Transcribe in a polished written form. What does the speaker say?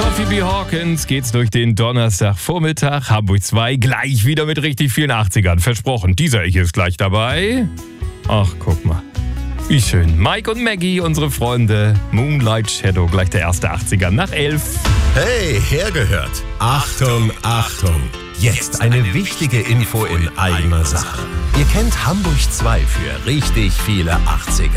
Phoebe Hawkins geht's durch den Donnerstagvormittag. Hamburg 2 gleich wieder mit richtig vielen 80ern. Versprochen, dieser ich ist gleich dabei. Ach, guck mal. Wie schön. Mike und Maggie, unsere Freunde. Moonlight Shadow, gleich der erste 80er nach 11. Hey, hergehört. Achtung, Achtung. Jetzt eine wichtige Info in eigener Sache. Ihr kennt Hamburg 2 für richtig viele 80er.